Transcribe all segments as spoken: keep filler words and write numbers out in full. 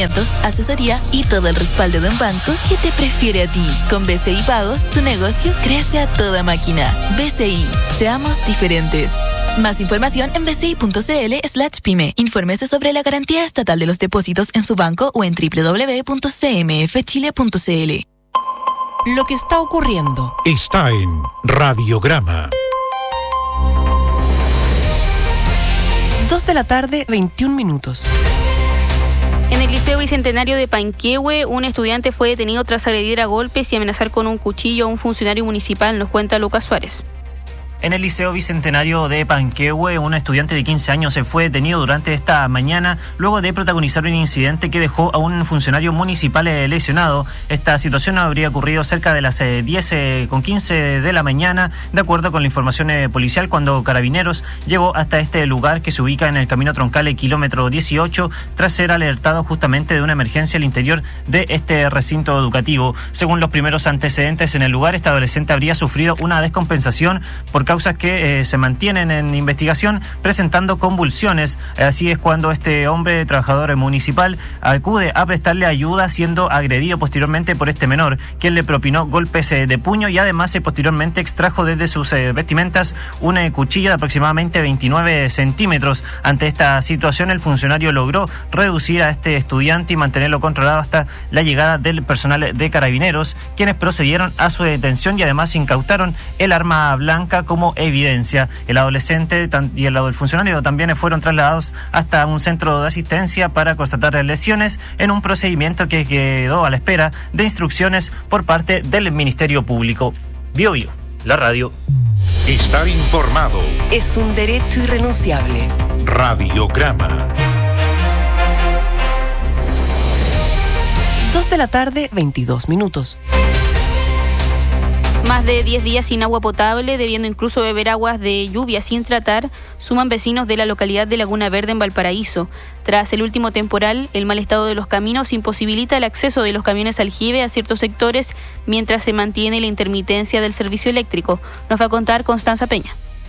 financiamiento, asesoría y todo el respaldo de un banco que te prefiere a ti. Con B C I Pagos, tu negocio crece a toda máquina. B C I, seamos diferentes. Más información en bci.cl slash pyme. Infórmese sobre la garantía estatal de los depósitos en su banco o en doble u doble u doble u punto c m f chile punto c l. Lo que está ocurriendo está en Radiograma. Dos de la tarde, veintiún minutos. En el Liceo Bicentenario de Panquehue, un estudiante fue detenido tras agredir a golpes y amenazar con un cuchillo a un funcionario municipal, nos cuenta Lucas Suárez. En el Liceo Bicentenario de Panquehue, un estudiante de quince años se fue detenido durante esta mañana luego de protagonizar un incidente que dejó a un funcionario municipal lesionado. Esta situación habría ocurrido cerca de las diez con quince de la mañana, de acuerdo con la información policial, cuando Carabineros llegó hasta este lugar que se ubica en el camino troncal el kilómetro dieciocho, tras ser alertado justamente de una emergencia al interior de este recinto educativo. Según los primeros antecedentes en el lugar, este adolescente habría sufrido una descompensación por causas que eh, se mantienen en investigación, presentando convulsiones. Así es cuando este hombre trabajador municipal acude a prestarle ayuda, siendo agredido posteriormente por este menor, quien le propinó golpes eh, de puño y además eh, posteriormente extrajo desde sus eh, vestimentas una cuchilla de aproximadamente veintinueve centímetros. Ante esta situación, el funcionario logró reducir a este estudiante y mantenerlo controlado hasta la llegada del personal de Carabineros, quienes procedieron a su detención y además incautaron el arma blanca como evidencia. El adolescente y el, el funcionario también fueron trasladados hasta un centro de asistencia para constatar lesiones en un procedimiento que quedó a la espera de instrucciones por parte del Ministerio Público. Bio Bio, la radio. Estar informado es un derecho irrenunciable. Radiograma. Dos de la tarde, veintidós minutos. Más de diez días sin agua potable, debiendo incluso beber aguas de lluvia sin tratar, suman vecinos de la localidad de Laguna Verde en Valparaíso. Tras el último temporal, el mal estado de los caminos imposibilita el acceso de los camiones aljibe a ciertos sectores, mientras se mantiene la intermitencia del servicio eléctrico. Nos va a contar Constanza Peña.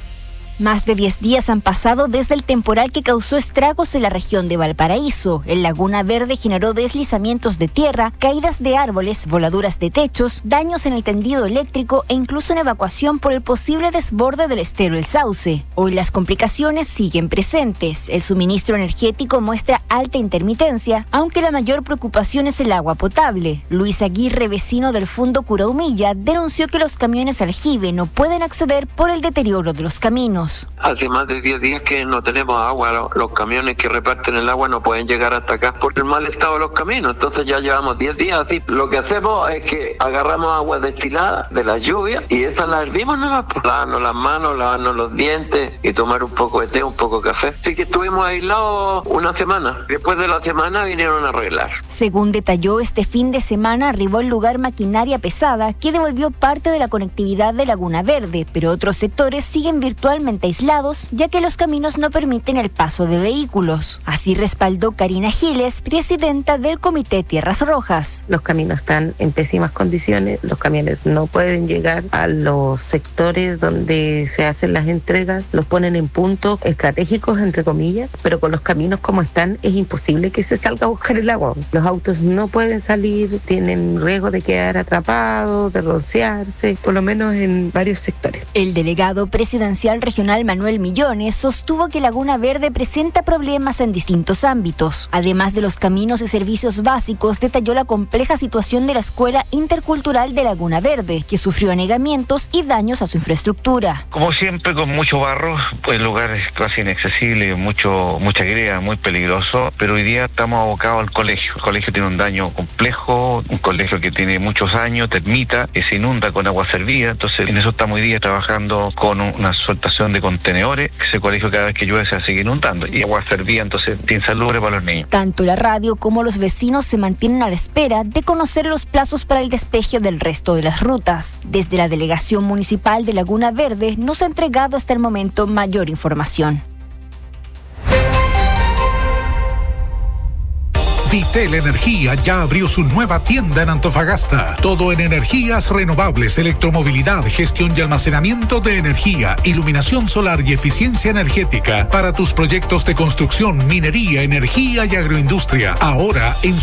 Más de diez días han pasado desde el temporal que causó estragos en la región de Valparaíso. En Laguna Verde generó deslizamientos de tierra, caídas de árboles, voladuras de techos, daños en el tendido eléctrico e incluso una evacuación por el posible desborde del estero El Sauce. Hoy las complicaciones siguen presentes. El suministro energético muestra alta intermitencia, aunque la mayor preocupación es el agua potable. Luis Aguirre, vecino del Fundo Cura Humilla, denunció que los camiones aljibe no pueden acceder por el deterioro de los caminos. Hace más de diez días que no tenemos agua. Los, los camiones que reparten el agua no pueden llegar hasta acá por el mal estado de los caminos. Entonces ya llevamos diez días así. Lo que hacemos es que agarramos agua destilada de la lluvia y esa la hervimos nomás, pues, lavarnos las manos, lavarnos los dientes y tomar un poco de té, un poco de café. Así que estuvimos aislados una semana. Después de la semana vinieron a arreglar. Según detalló, este fin de semana arribó al lugar maquinaria pesada que devolvió parte de la conectividad de Laguna Verde, pero otros sectores siguen virtualmente aislados, ya que los caminos no permiten el paso de vehículos. Así respaldó Karina Giles, presidenta del Comité Tierras Rojas. Los caminos están en pésimas condiciones, los camiones no pueden llegar a los sectores donde se hacen las entregas, los ponen en puntos estratégicos, entre comillas, pero con los caminos como están es imposible que se salga a buscar el agua. Los autos no pueden salir, tienen riesgo de quedar atrapados, de rociarse, por lo menos en varios sectores. El delegado presidencial regional Manuel Millones sostuvo que Laguna Verde presenta problemas en distintos ámbitos. Además de los caminos y servicios básicos, detalló la compleja situación de la Escuela Intercultural de Laguna Verde, que sufrió anegamientos y daños a su infraestructura. Como siempre, con mucho barro, pues el lugar es casi inaccesible, mucho, mucha greda, muy peligroso, pero hoy día estamos abocados al colegio. El colegio tiene un daño complejo, un colegio que tiene muchos años, termita, que se inunda con agua servida, entonces en eso estamos hoy día trabajando con una sueltación de contenedores, que ese colegio cada vez que llueve se sigue inundando, y agua servida, entonces insalubre para los niños. Tanto la radio como los vecinos se mantienen a la espera de conocer los plazos para el despeje del resto de las rutas. Desde la Delegación Municipal de Laguna Verde no se ha entregado hasta el momento mayor información. Vitel Energía ya abrió su nueva tienda en Antofagasta. Todo en energías renovables, electromovilidad, gestión y almacenamiento de energía, iluminación solar y eficiencia energética para tus proyectos de construcción, minería, energía y agroindustria. Ahora en